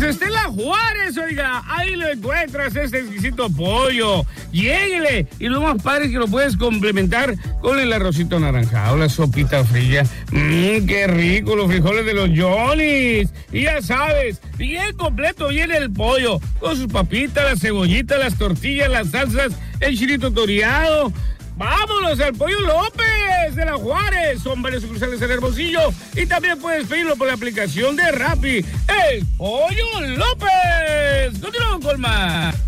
Estela Juárez, oiga, ahí lo encuentras, este exquisito pollo. Lléguele. Y lo más padre es que lo puedes complementar con el arrocito anaranjado, la sopita fría. Qué rico, los frijoles de los Johnny's. Y ya sabes, bien completo viene el pollo, con sus papitas, las cebollitas, las tortillas, las salsas, el chilito toreado. ¡Vámonos al Pollo López de la Juárez! Son varios sucursales en Hermosillo y también puedes pedirlo por la aplicación de Rappi. ¡El Pollo López! Continuamos con más.